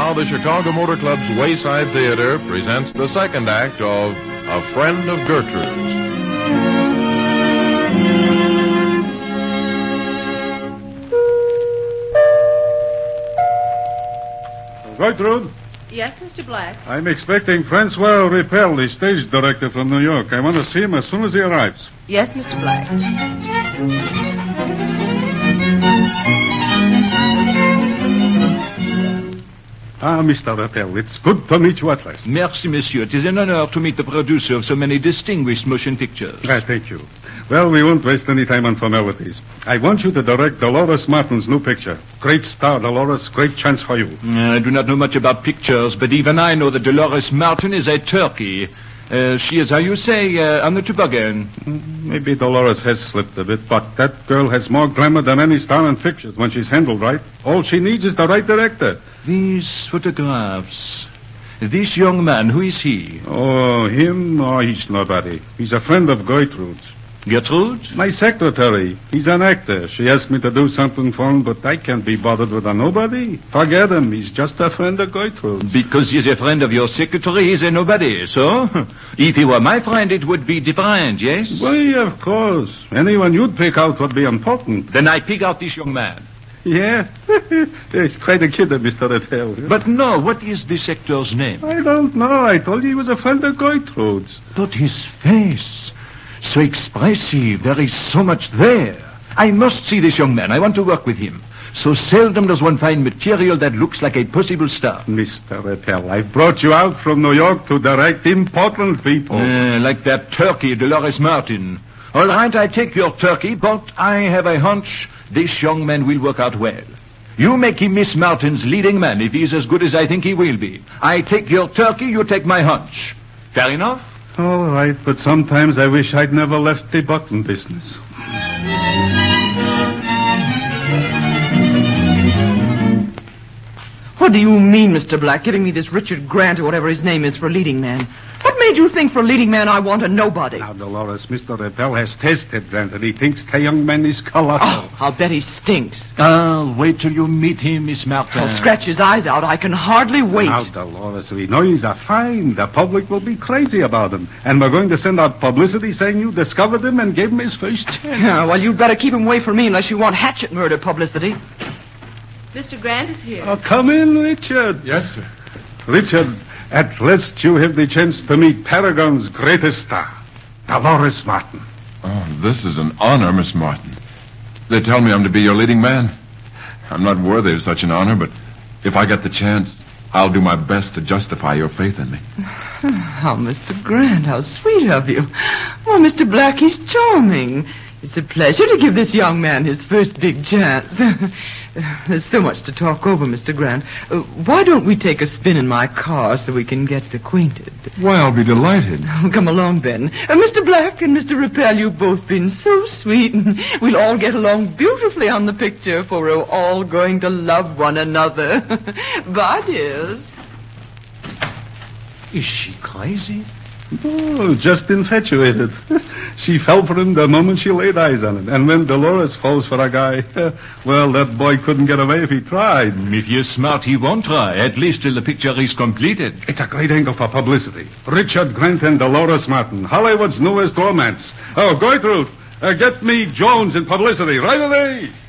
now the Chicago Motor Club's Wayside Theater presents the second act of A Friend of Gertrude's. Gertrude? Yes, Mr. Black? I'm expecting Francois Repel, the stage director from New York. I want to see him as soon as he arrives. Yes, Mr. Black. Mr. Repel, it's good to meet you at last. Merci, monsieur. It is an honor to meet the producer of so many distinguished motion pictures. Thank you. Well, we won't waste any time on formalities. I want you to direct Dolores Martin's new picture. Great star, Dolores. Great chance for you. I do not know much about pictures, but even I know that Dolores Martin is a turkey. She is, how you say, on the toboggan. Maybe Dolores has slipped a bit, but that girl has more glamour than any star in pictures when she's handled right. All she needs is the right director. These photographs. This young man, who is he? Oh, him? Oh, he's nobody. He's a friend of Gertrude's. Gertrude? My secretary. He's an actor. She asked me to do something for him, but I can't be bothered with a nobody. Forget him. He's just a friend of Gertrude's. Because he's a friend of your secretary, he's a nobody, so? If he were my friend, it would be different, yes? Why, of course. Anyone you'd pick out would be important. Then I pick out this young man. Yeah? He's quite a kid, Mr. Repel. But no, what is this actor's name? I don't know. I told you he was a friend of Gertrude's. But his face... so expressive. There is so much there. I must see this young man. I want to work with him. So seldom does one find material that looks like a possible star. Mr. Repel, I've brought you out from New York to direct important people. Like that turkey, Dolores Martin. All right, I take your turkey, but I have a hunch this young man will work out well. You make him Miss Martin's leading man if he's as good as I think he will be. I take your turkey, you take my hunch. Fair enough? All right, but sometimes I wish I'd never left the button business. What do you mean, Mr. Black, giving me this Richard Grant or whatever his name is for leading man? What made you think for leading man I want a nobody? Now, Dolores, Mr. Repel has tested Grant, and he thinks the young man is colossal. Oh, I'll bet he stinks. Wait till you meet him, Miss Martin. I'll scratch his eyes out. I can hardly wait. Now, Dolores, we know he's a find. The public will be crazy about him. And we're going to send out publicity saying you discovered him and gave him his first chance. Yeah, well, you'd better keep him away from me unless you want hatchet murder publicity. Mr. Grant is here. Oh, come in, Richard. Yes, sir. Richard, at last you have the chance to meet Paragon's greatest star, Dolores Martin. Oh, this is an honor, Miss Martin. They tell me I'm to be your leading man. I'm not worthy of such an honor, but if I get the chance, I'll do my best to justify your faith in me. Oh, Mr. Grant, how sweet of you. Oh, Mr. Black, he's charming. It's a pleasure to give this young man his first big chance. There's so much to talk over, Mr. Grant. Why don't we take a spin in my car so we can get acquainted? Why, I'll be delighted. Oh, come along, then. Mr. Black and Mr. Repel, you've both been so sweet, and we'll all get along beautifully on the picture, for we're all going to love one another. Bye, dears. Is she crazy? Oh, just infatuated. She fell for him the moment she laid eyes on him. And when Dolores falls for a guy, well, that boy couldn't get away if he tried. If you're smart, he won't try, at least till the picture is completed. It's a great angle for publicity. Richard Grant and Dolores Martin, Hollywood's newest romance. Oh, Gertrude, get me Jones in publicity right away.